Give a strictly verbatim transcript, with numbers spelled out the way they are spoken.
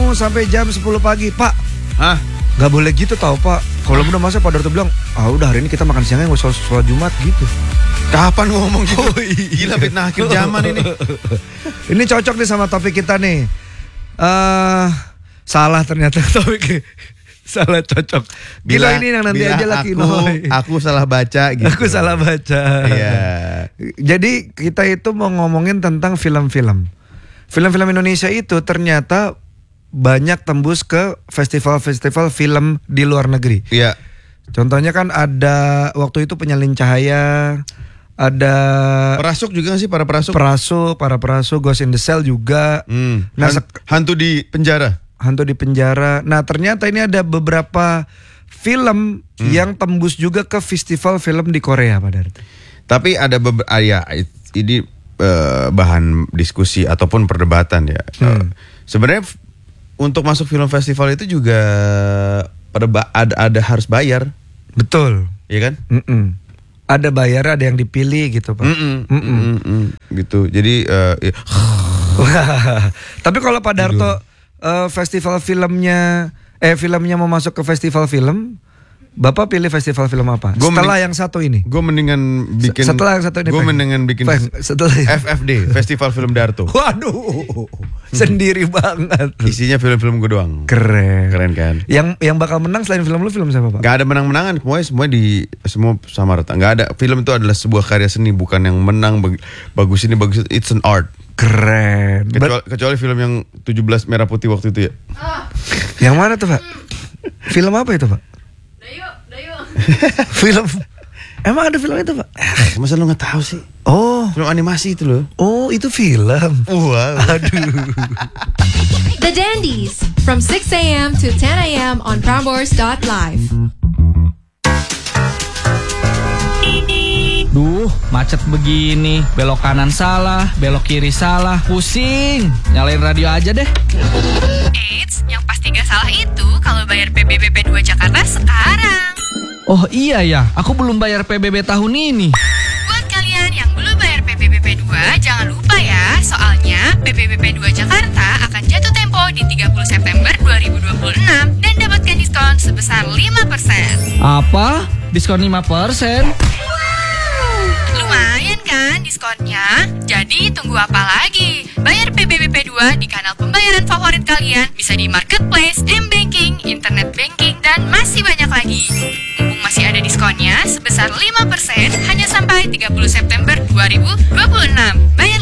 mau sampai jam sepuluh pagi. Pak, Hah? gak boleh gitu tau Pak. Kalau udah masa Pak Darto bilang, ah udah hari ini kita makan siangnya nggak usah sholat Jumat gitu. Kapan ngomong gitu? Oh, iya. Gila, fitnah akhir zaman ini. Ini cocok nih sama topik kita nih. uh, Salah ternyata topiknya. Salah cocok. Bila, Gila ini yang nanti aja lagi aku, aku salah baca gitu. Aku salah baca. Iya. Jadi kita itu mau ngomongin tentang film-film. Film-film Indonesia itu ternyata banyak tembus ke festival-festival film di luar negeri. Iya. Contohnya kan ada waktu itu Penyalin Cahaya, ada Perasuk juga gak sih, para perasuk? Perasuk, para perasuk, Ghost in the Shell juga. Hmm. Nah, Han- hantu di penjara. Hantu di penjara. Nah ternyata ini ada beberapa film hmm. yang tembus juga ke festival film di Korea, Pak Darto. Tapi ada beberapa, ah, ya ini uh, bahan diskusi ataupun perdebatan ya. Hmm. Uh, sebenarnya f- untuk masuk film festival itu juga pada ba- ada, ada harus bayar. Betul. Iya kan? Mm-mm. Ada bayar, ada yang dipilih gitu Pak. Mm-mm. Mm-mm. Mm-mm. Gitu. Jadi uh, ya. Tapi kalau Pak Darto uh, festival filmnya eh filmnya mau masuk ke festival film, Bapak pilih festival film apa? Gua setelah mending, yang satu ini. Gue mendingan bikin. Setelah yang satu ini. Gue mendingan bikin. Peng, setelah F F D, Festival Film Darto. Waduh, sendiri banget. Isinya film-film gue doang. Keren. Keren kan? Yang yang bakal menang selain film lu film siapa Pak? Gak ada menang-menangan, semuanya semua di semua sama rata. Gak ada. Film itu adalah sebuah karya seni, bukan yang menang bag, bagus ini bagus. It's an art. Keren. Kecuali, kecuali film yang tujuh belas merah putih waktu itu ya. Yang mana tuh Pak? Film apa itu Pak? Dayu, Dayu. Film. Emang ada film itu Pak? Eh, masa lu gak tahu sih? Oh, film animasi itu loh. Oh, itu film. Wow. Aduh. The Dandies from six a.m. to ten a.m. on Prambors dot live. Duh, macet begini, belok kanan salah, belok kiri salah, pusing. Nyalain radio aja deh. Eits, yang pasti gak salah itu kalau bayar P B B P dua Jakarta sekarang. Oh iya ya, aku belum bayar P B B tahun ini. Buat kalian yang belum bayar P B B P dua, jangan lupa ya, soalnya P B B P dua Jakarta akan jatuh tempo di tiga puluh September dua ribu dua puluh enam dan dapatkan diskon sebesar lima persen. Apa? Diskon lima persen? Lumayan kan diskonnya? Jadi tunggu apa lagi? Bayar P B B P dua di kanal pembayaran favorit kalian, bisa di marketplace, m-banking, internet banking, dan masih banyak lagi. Mumpung masih ada diskonnya sebesar lima persen hanya sampai tiga puluh September dua ribu dua puluh enam. Bayar